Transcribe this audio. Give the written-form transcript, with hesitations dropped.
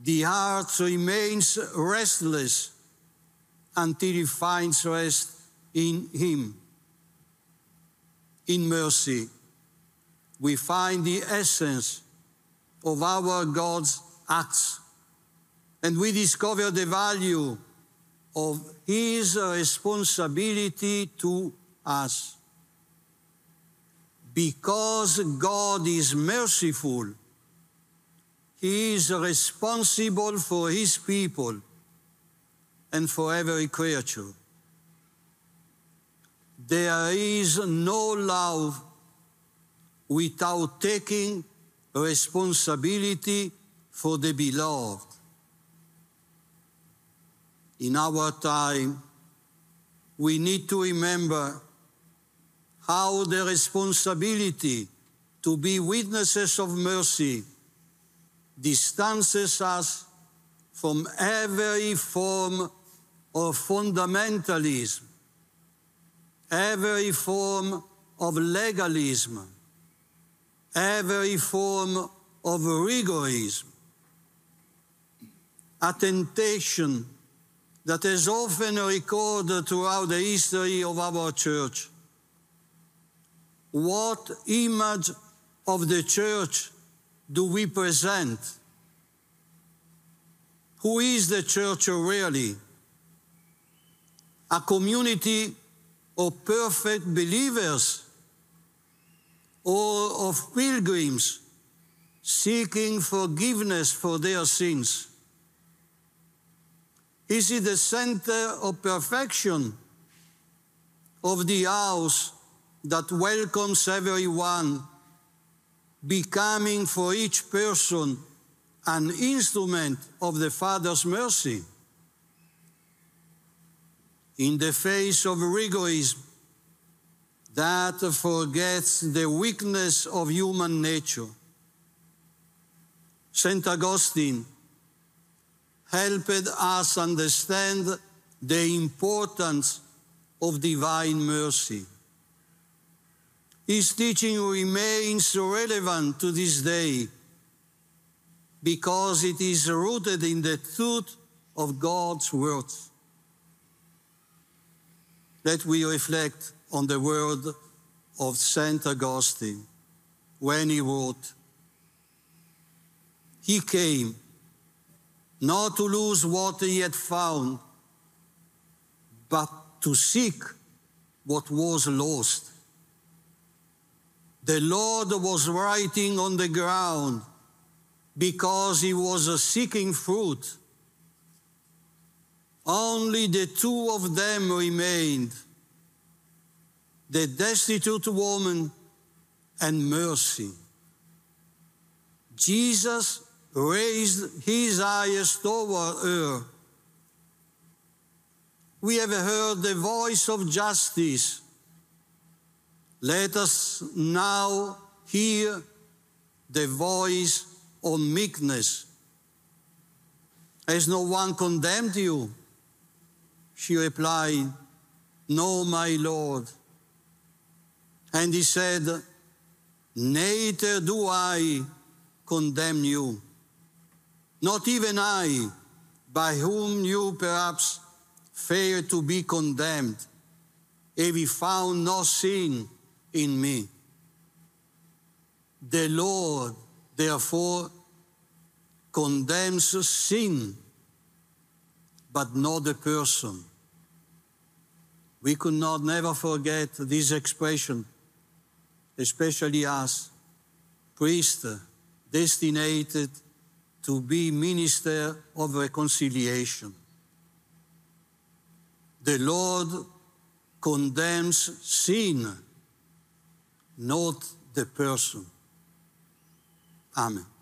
the heart remains restless until it finds rest in him. In mercy, we find the essence of our God's acts, and we discover the value of his responsibility to us. Because God is merciful, he is responsible for his people and for every creature. There is no love without taking responsibility for the beloved. In our time, we need to remember how the responsibility to be witnesses of mercy distances us from every form of fundamentalism, every form of legalism, every form of rigorism. A temptation that is often recorded throughout the history of our church. What image of the church do we present? Who is the church really? A community of perfect believers or of pilgrims seeking forgiveness for their sins? Is it the center of perfection of the house that welcomes everyone, becoming for each person an instrument of the Father's mercy? In the face of rigorism that forgets the weakness of human nature, St. Augustine helped us understand the importance of divine mercy. His teaching remains relevant to this day because it is rooted in the truth of God's words. Let we reflect on the word of St. Augustine when he wrote, "He came not to lose what he had found, but to seek what was lost." The Lord was writing on the ground because he was seeking fruit. Only the two of them remained, the destitute woman and mercy. Jesus raised his eyes toward her. We have heard the voice of justice. Let us now hear the voice of meekness. "Has no one condemned you?" She replied, "No, my Lord." And he said, "Neither do I condemn you. Not even I, by whom you perhaps fear to be condemned, have you found no sin in me." The Lord, therefore, condemns sin, but not the person. We could not never forget this expression, especially us, priests, destined to be minister of reconciliation. The Lord condemns sin, not the person. Amen.